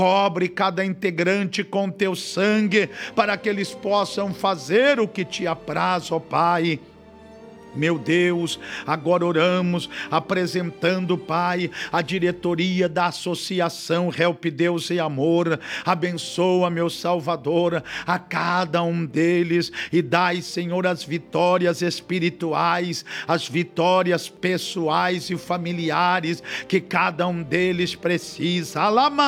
Cobre cada integrante com teu sangue, para que eles possam fazer o que te apraz, ó Pai. Meu Deus, agora oramos, apresentando, Pai, a diretoria da Associação Help Deus e Amor. Abençoa, meu Salvador, a cada um deles e dai, Senhor, as vitórias espirituais, as vitórias pessoais e familiares que cada um deles precisa.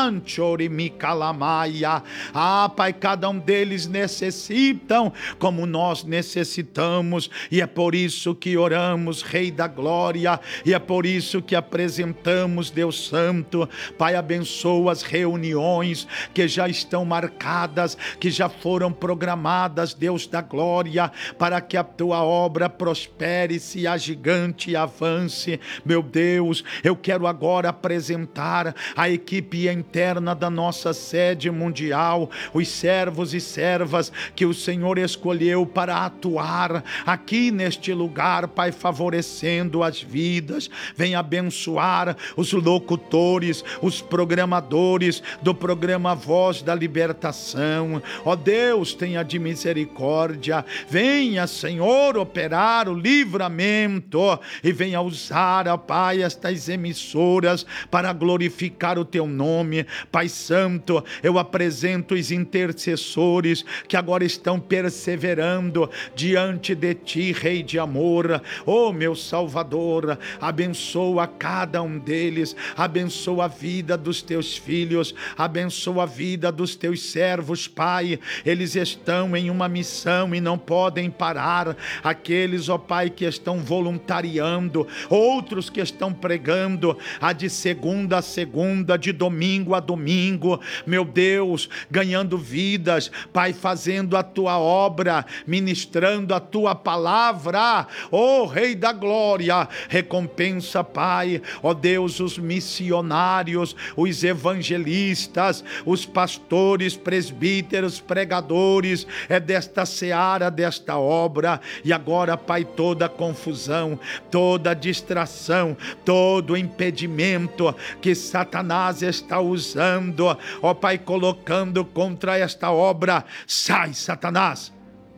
Pai, cada um deles necessitam como nós necessitamos, e é por isso que oramos, Rei da Glória, e é por isso que apresentamos, Deus Santo. Pai, abençoa as reuniões que já estão marcadas, que já foram programadas, Deus da Glória, para que a tua obra prospere, se agigante e avance. Meu Deus, eu quero agora apresentar a equipe interna da nossa sede mundial, os servos e servas que o Senhor escolheu para atuar aqui neste lugar, Pai, favorecendo as vidas. Vem abençoar os locutores, os programadores do programa Voz da Libertação. Ó Deus, tenha de misericórdia. Venha, Senhor, operar o livramento e venha usar, ó Pai, estas emissoras para glorificar o teu nome. Pai Santo, eu apresento os intercessores que agora estão perseverando diante de ti, Rei de amor. Oh, meu Salvador, abençoa cada um deles, abençoa a vida dos teus filhos, abençoa a vida dos teus servos, Pai. Eles estão em uma missão e não podem parar. Aqueles, ó Pai, que estão voluntariando, outros que estão pregando, de segunda a segunda, de domingo a domingo, meu Deus, ganhando vidas, Pai, fazendo a tua obra, ministrando a tua palavra. Ó Rei da Glória, recompensa, Pai, ó Deus, os missionários, os evangelistas, os pastores, presbíteros, pregadores, desta seara, desta obra. E agora, Pai, toda confusão, toda distração, todo impedimento que Satanás está usando, ó Pai, colocando contra esta obra, sai, Satanás!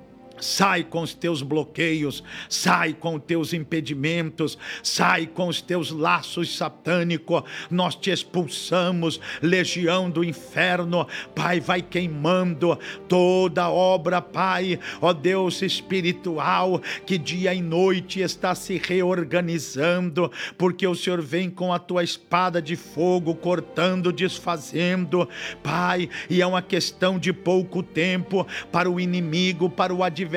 Sai com os teus bloqueios, sai com os teus impedimentos, sai com os teus laços satânicos. Nós te expulsamos, legião do inferno. Pai, vai queimando toda obra, Pai, ó Deus espiritual, que dia e noite está se reorganizando, porque o Senhor vem com a tua espada de fogo, cortando, desfazendo, Pai, e é uma questão de pouco tempo para o inimigo, para o adversário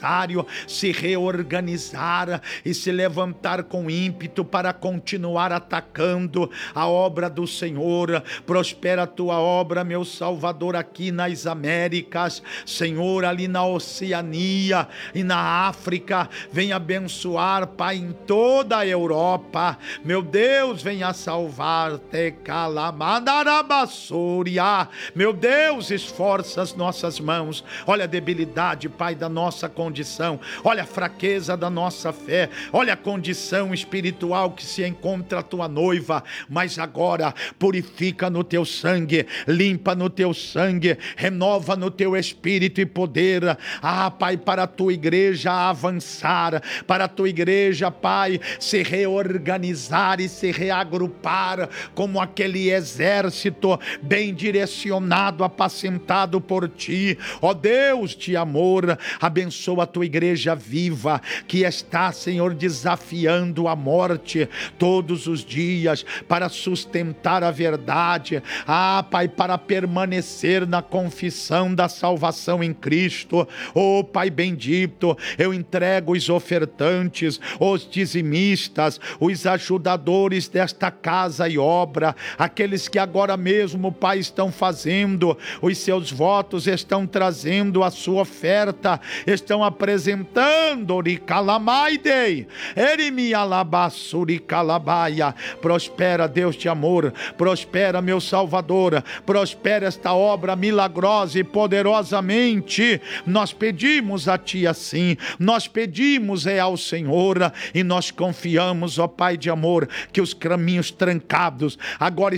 se reorganizar e se levantar com ímpeto para continuar atacando a obra do Senhor. Prospera a tua obra, meu Salvador, aqui nas Américas, Senhor, ali na Oceania e na África. Vem abençoar, Pai, em toda a Europa. Meu Deus, venha salvar. Meu Deus, esforça as nossas mãos. Olha a debilidade, Pai, da nossa condição, olha a fraqueza da nossa fé, olha a condição espiritual que se encontra a tua noiva, mas agora purifica no teu sangue, limpa no teu sangue, renova no teu espírito e poder, Pai, para a tua igreja avançar, para a tua igreja, Pai, se reorganizar e se reagrupar como aquele exército bem direcionado, apacentado por ti, ó Deus de amor. Abençoa a tua igreja viva, que está, Senhor, desafiando a morte todos os dias, para sustentar a verdade, Pai, para permanecer na confissão da salvação em Cristo. Oh, Pai bendito, eu entrego os ofertantes, os dizimistas, os ajudadores desta casa e obra, aqueles que agora mesmo, Pai, estão fazendo os seus votos, estão trazendo a sua oferta, estão apresentando. Prospera, Deus de amor, prospera, meu Salvador, prospera esta obra milagrosa e poderosamente. Nós pedimos a ti assim, nós pedimos ao Senhor, e nós confiamos, ó Pai de amor, que os caminhos trancados agora